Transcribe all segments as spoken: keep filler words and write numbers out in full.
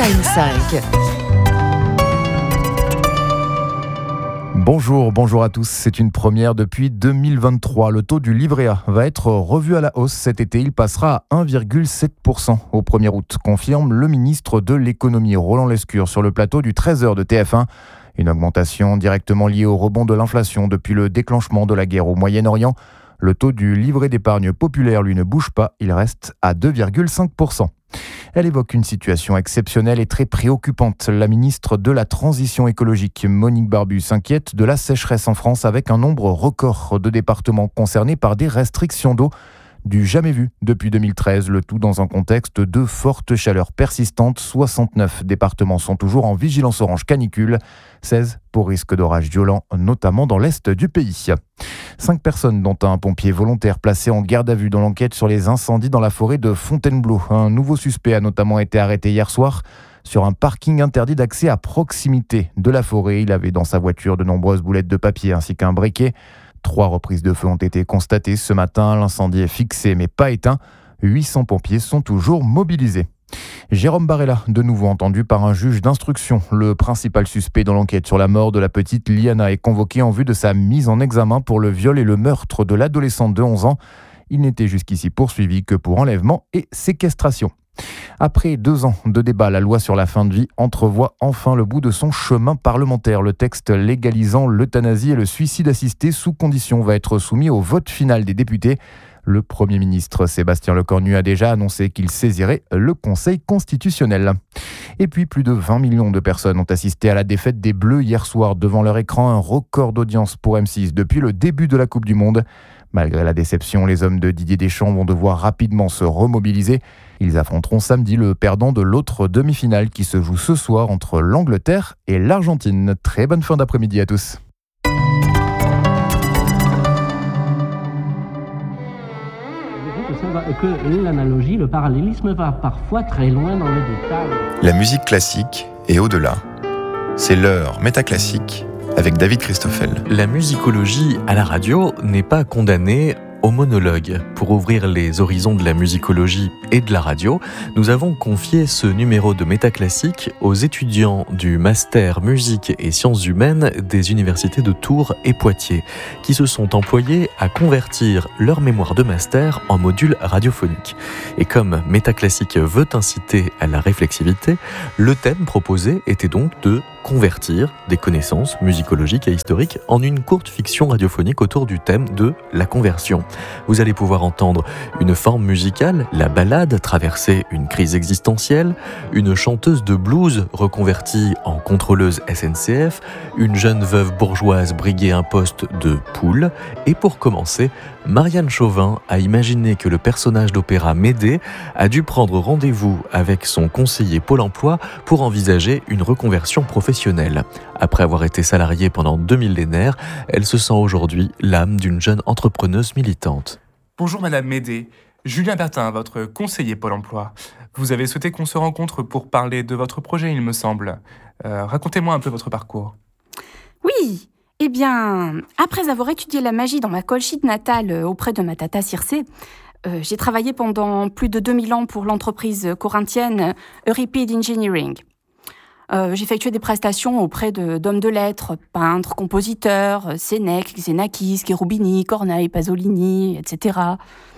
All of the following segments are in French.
Time cinq. Bonjour, bonjour à tous. C'est une première depuis deux mille vingt-trois. Le taux du livret A va être revu à la hausse cet été. Il passera à un virgule sept pour cent au premier août, confirme le ministre de l'économie Roland Lescure sur le plateau du treize heures de T F un. Une augmentation directement liée au rebond de l'inflation depuis le déclenchement de la guerre au Moyen-Orient. Le taux du livret d'épargne populaire, lui, ne bouge pas. Il reste à deux virgule cinq pour cent. Elle évoque une situation exceptionnelle et très préoccupante. La ministre de la Transition écologique, Monique Barbu, s'inquiète de la sécheresse en France avec un nombre record de départements concernés par des restrictions d'eau du jamais vu depuis deux mille treize, le tout dans un contexte de forte chaleur persistante. soixante-neuf départements sont toujours en vigilance orange canicule, seize pour risque d'orage violent, notamment dans l'est du pays. Cinq personnes, dont un pompier volontaire placé en garde à vue dans l'enquête sur les incendies dans la forêt de Fontainebleau. Un nouveau suspect a notamment été arrêté hier soir sur un parking interdit d'accès à proximité de la forêt. Il avait dans sa voiture de nombreuses boulettes de papier ainsi qu'un briquet. Trois reprises de feu ont été constatées ce matin. L'incendie est fixé mais pas éteint. huit cents pompiers sont toujours mobilisés. Jérôme Barella, de nouveau entendu par un juge d'instruction. Le principal suspect dans l'enquête sur la mort de la petite Liana est convoqué en vue de sa mise en examen pour le viol et le meurtre de l'adolescente de onze ans. Il n'était jusqu'ici poursuivi que pour enlèvement et séquestration. Après deux ans de débat, la loi sur la fin de vie entrevoit enfin le bout de son chemin parlementaire. Le texte légalisant l'euthanasie et le suicide assisté sous condition va être soumis au vote final des députés. Le Premier ministre Sébastien Lecornu a déjà annoncé qu'il saisirait le Conseil constitutionnel. Et puis, plus de vingt millions de personnes ont assisté à la défaite des Bleus hier soir devant leur écran, un record d'audience pour M six depuis le début de la Coupe du Monde. Malgré la déception, les hommes de Didier Deschamps vont devoir rapidement se remobiliser. Ils affronteront samedi le perdant de l'autre demi-finale qui se joue ce soir entre l'Angleterre et l'Argentine. Très bonne fin d'après-midi à tous. Que l'analogie, le parallélisme va parfois très loin dans les détails. La musique classique est au-delà. C'est l'heure métaclassique avec David Christoffel. La musicologie à la radio n'est pas condamnée au monologue. Pour ouvrir les horizons de la musicologie et de la radio, nous avons confié ce numéro de Métaclassique aux étudiants du Master Musique et Sciences Humaines des universités de Tours et Poitiers, qui se sont employés à convertir leur mémoire de master en module radiophonique. Et comme Métaclassique veut inciter à la réflexivité, le thème proposé était donc de convertir des connaissances musicologiques et historiques en une courte fiction radiophonique autour du thème de la conversion. Vous allez pouvoir entendre une forme musicale, la ballade, traverser une crise existentielle, une chanteuse de blues reconvertie en contrôleuse S N C F, une jeune veuve bourgeoise briguer un poste de poule, et pour commencer, Marianne Chauvin a imaginé que le personnage d'opéra Médée a dû prendre rendez-vous avec son conseiller Pôle emploi pour envisager une reconversion professionnelle. Après avoir été salariée pendant deux millénaires, elle se sent aujourd'hui l'âme d'une jeune entrepreneuse militante. Bonjour Madame Médée, Julien Bertin, votre conseiller Pôle emploi. Vous avez souhaité qu'on se rencontre pour parler de votre projet, il me semble. Euh, racontez-moi un peu votre parcours. Oui, eh bien, après avoir étudié la magie dans ma colchite natale auprès de ma tata Circé, euh, j'ai travaillé pendant plus de deux mille ans pour l'entreprise corinthienne Euripide Engineering. Euh, j'ai effectué des prestations auprès de, d'hommes de lettres, peintres, compositeurs, Sénèque, Xenakis, Cherubini, Corneille, Pasolini, et cetera.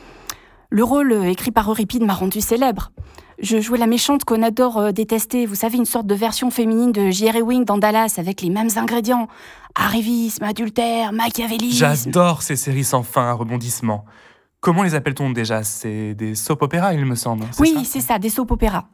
Le rôle écrit par Euripide m'a rendu célèbre. Je jouais la méchante qu'on adore euh, détester, vous savez, une sorte de version féminine de J R. Ewing dans Dallas avec les mêmes ingrédients. Arrivisme, adultère, machiavélisme... J'adore ces séries sans fin à rebondissement. Comment les appelle-t-on déjà ? C'est des soap-opéras, il me semble. C'est oui, ça c'est ça, des soap-opéras.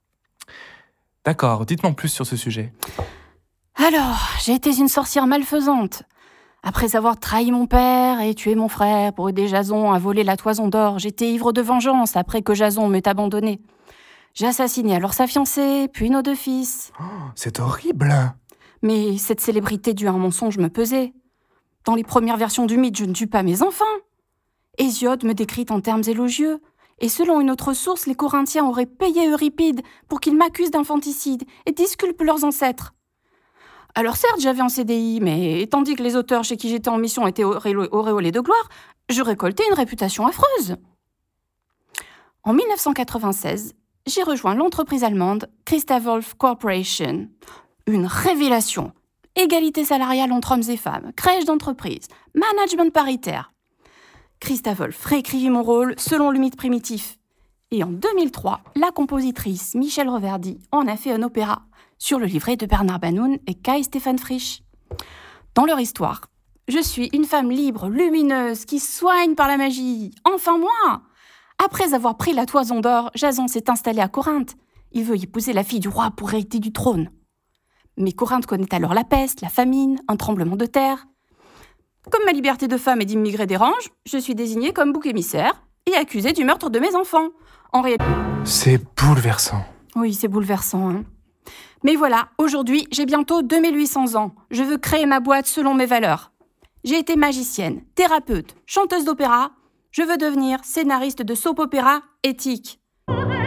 D'accord, dites-moi plus sur ce sujet. Alors, j'ai été une sorcière malfaisante. Après avoir trahi mon père et tué mon frère pour aider Jason à voler la toison d'or, j'étais ivre de vengeance après que Jason m'ait abandonné. J'ai assassiné alors sa fiancée, puis nos deux fils. Oh, c'est horrible. Mais cette célébrité due à un mensonge me pesait. Dans les premières versions du mythe, je ne tue pas mes enfants. Hésiode me décrit en termes élogieux. Et selon une autre source, les Corinthiens auraient payé Euripide pour qu'il m'accuse d'infanticide et disculpe leurs ancêtres. Alors certes, j'avais un C D I, mais tandis que les auteurs chez qui j'étais en mission étaient auréolés de gloire, je récoltais une réputation affreuse. En mille neuf cent quatre-vingt-seize, j'ai rejoint l'entreprise allemande Christa-Wolf Corporation. Une révélation. Égalité salariale entre hommes et femmes, crèche d'entreprise, management paritaire. Christa-Wolf réécrivit mon rôle selon le mythe primitif. Et en deux mille trois, la compositrice Michel Reverdy en a fait un opéra sur le livret de Bernard Banoun et Kai Stefan Frisch. Dans leur histoire, je suis une femme libre, lumineuse, qui soigne par la magie. Enfin moi! Après avoir pris la toison d'or, Jason s'est installé à Corinthe. Il veut y épouser la fille du roi pour hériter du trône. Mais Corinthe connaît alors la peste, la famine, un tremblement de terre. Comme ma liberté de femme et d'immigré dérange, je suis désignée comme bouc émissaire et accusée du meurtre de mes enfants. En réalité... C'est bouleversant. Oui, c'est bouleversant, hein. Mais voilà, aujourd'hui, j'ai bientôt deux mille huit cents ans. Je veux créer ma boîte selon mes valeurs. J'ai été magicienne, thérapeute, chanteuse d'opéra. Je veux devenir scénariste de soap opéra éthique.